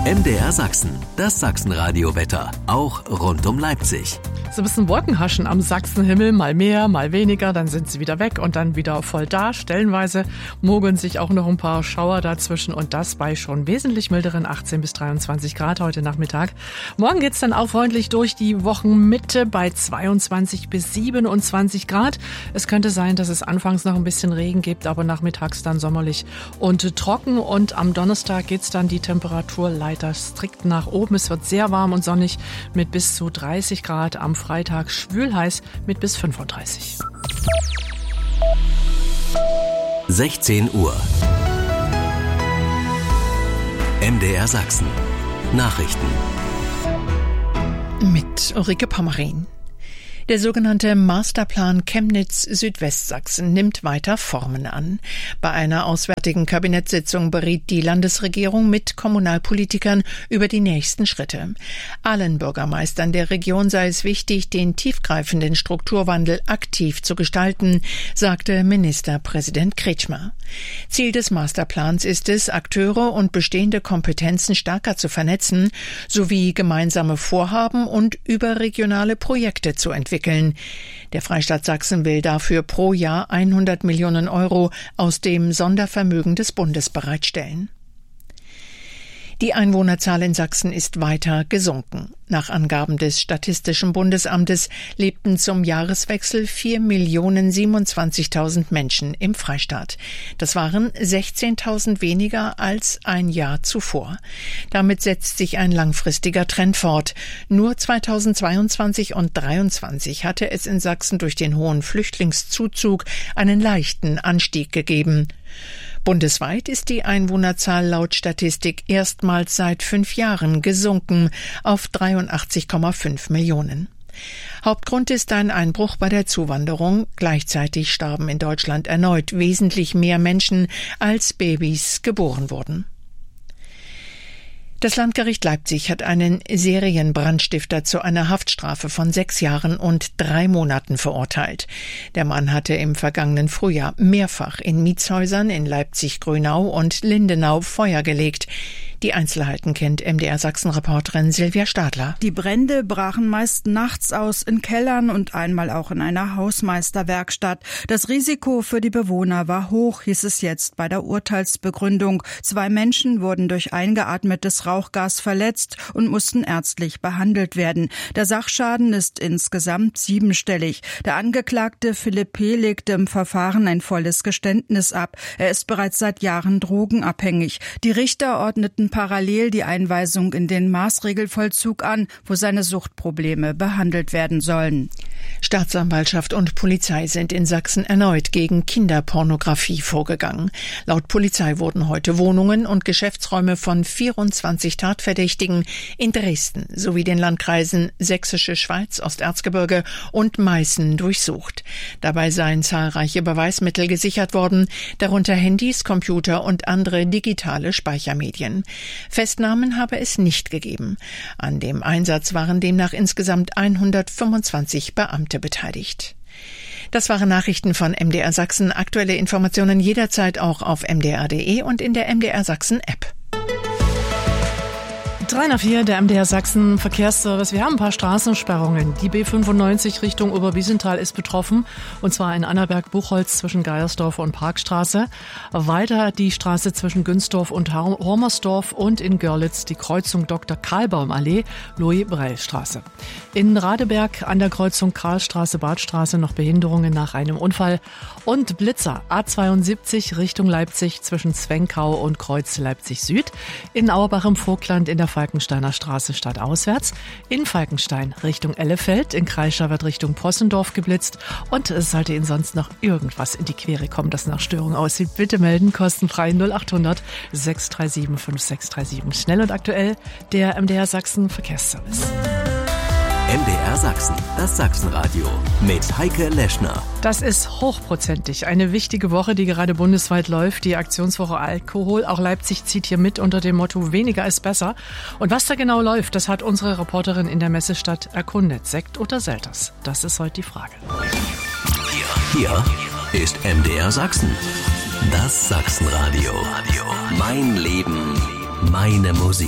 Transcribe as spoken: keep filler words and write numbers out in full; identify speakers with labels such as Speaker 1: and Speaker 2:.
Speaker 1: M D R Sachsen, das Sachsenradio-Wetter, auch rund um Leipzig.
Speaker 2: So ein bisschen Wolkenhaschen am Sachsenhimmel, mal mehr, mal weniger, dann sind sie wieder weg und dann wieder voll da. Stellenweise mogeln sich auch noch ein paar Schauer dazwischen und das bei schon wesentlich milderen achtzehn bis dreiundzwanzig Grad heute Nachmittag. Morgen geht's dann auch freundlich durch die Wochenmitte bei zweiundzwanzig bis siebenundzwanzig Grad. Es könnte sein, dass es anfangs noch ein bisschen Regen gibt, aber nachmittags dann sommerlich und trocken. Und am Donnerstag geht's dann die Temperatur weiter strikt nach oben. Es wird sehr warm und sonnig mit bis zu dreißig Grad. Am Freitag schwülheiß mit bis fünfunddreißig.
Speaker 1: sechzehn Uhr. M D R Sachsen. Nachrichten.
Speaker 3: Mit Ulrike Pommerin. Der sogenannte Masterplan Chemnitz-Südwestsachsen nimmt weiter Formen an. Bei einer auswärtigen Kabinettssitzung beriet die Landesregierung mit Kommunalpolitikern über die nächsten Schritte. Allen Bürgermeistern der Region sei es wichtig, den tiefgreifenden Strukturwandel aktiv zu gestalten, sagte Ministerpräsident Kretschmer. Ziel des Masterplans ist es, Akteure und bestehende Kompetenzen stärker zu vernetzen, sowie gemeinsame Vorhaben und überregionale Projekte zu entwickeln. Der Freistaat Sachsen will dafür pro Jahr hundert Millionen Euro aus dem Sondervermögen des Bundes bereitstellen. Die Einwohnerzahl in Sachsen ist weiter gesunken. Nach Angaben des Statistischen Bundesamtes lebten zum Jahreswechsel vier Millionen siebenundzwanzigtausend Menschen im Freistaat. Das waren sechzehntausend weniger als ein Jahr zuvor. Damit setzt sich ein langfristiger Trend fort. Nur zweitausendzweiundzwanzig und zweitausenddreiundzwanzig hatte es in Sachsen durch den hohen Flüchtlingszuzug einen leichten Anstieg gegeben. Bundesweit ist die Einwohnerzahl laut Statistik erstmals seit fünf Jahren gesunken auf dreiundachtzig Komma fünf Millionen. Hauptgrund ist ein Einbruch bei der Zuwanderung. Gleichzeitig starben in Deutschland erneut wesentlich mehr Menschen, als Babys geboren wurden. Das Landgericht Leipzig hat einen Serienbrandstifter zu einer Haftstrafe von sechs Jahren und drei Monaten verurteilt. Der Mann hatte im vergangenen Frühjahr mehrfach in Mietshäusern in Leipzig-Grünau und Lindenau Feuer gelegt. Die Einzelheiten kennt M D R Sachsen-Reporterin Silvia Stadler.
Speaker 4: Die Brände brachen meist nachts aus in Kellern und einmal auch in einer Hausmeisterwerkstatt. Das Risiko für die Bewohner war hoch, hieß es jetzt bei der Urteilsbegründung. Zwei Menschen wurden durch eingeatmetes Rauchgas verletzt und mussten ärztlich behandelt werden. Der Sachschaden ist insgesamt siebenstellig. Der Angeklagte Philipp P. legte im Verfahren ein volles Geständnis ab. Er ist bereits seit Jahren drogenabhängig. Die Richter ordneten parallel die Einweisung in den Maßregelvollzug an, wo seine Suchtprobleme behandelt werden sollen.
Speaker 3: Staatsanwaltschaft und Polizei sind in Sachsen erneut gegen Kinderpornografie vorgegangen. Laut Polizei wurden heute Wohnungen und Geschäftsräume von vierundzwanzig Tatverdächtigen in Dresden sowie den Landkreisen Sächsische Schweiz, Osterzgebirge und Meißen durchsucht. Dabei seien zahlreiche Beweismittel gesichert worden, darunter Handys, Computer und andere digitale Speichermedien. Festnahmen habe es nicht gegeben. An dem Einsatz waren demnach insgesamt hundertfünfundzwanzig Beamte beteiligt. Das waren Nachrichten von M D R Sachsen. Aktuelle Informationen jederzeit auch auf m d r punkt d e und in der M D R Sachsen App.
Speaker 2: drei nach vier, der M D R Sachsen Verkehrsservice. Wir haben ein paar Straßensperrungen. Die B fünfundneunzig Richtung Oberwiesenthal ist betroffen, und zwar in Annaberg-Buchholz zwischen Geiersdorf und Parkstraße. Weiter die Straße zwischen Günzdorf und Hormersdorf und in Görlitz die Kreuzung Doktor Karlbaum-Allee, Louis-Brell-Straße. In Radeberg an der Kreuzung Karlstraße-Badstraße noch Behinderungen nach einem Unfall. Und Blitzer A zweiundsiebzig Richtung Leipzig zwischen Zwenkau und Kreuz Leipzig-Süd. In Auerbach im Vogtland in der Falkensteiner Straße stadtauswärts. In Falkenstein Richtung Ellefeld, in Kreischer wird Richtung Possendorf geblitzt. Und es sollte Ihnen sonst noch irgendwas in die Quere kommen, das nach Störung aussieht, bitte melden, kostenfrei null achthundert sechs drei sieben fünf sechs drei sieben. Schnell und aktuell der M D R Sachsen Verkehrsservice.
Speaker 1: M D R Sachsen, das Sachsenradio mit Heike Leschner.
Speaker 2: Das ist hochprozentig. Eine wichtige Woche, die gerade bundesweit läuft. Die Aktionswoche Alkohol. Auch Leipzig zieht hier mit unter dem Motto weniger ist besser. Und was da genau läuft, das hat unsere Reporterin in der Messestadt erkundet. Sekt oder Selters? Das ist heute die Frage.
Speaker 1: Hier, hier ist M D R Sachsen. Das Sachsenradio. Mein Leben, meine Musik.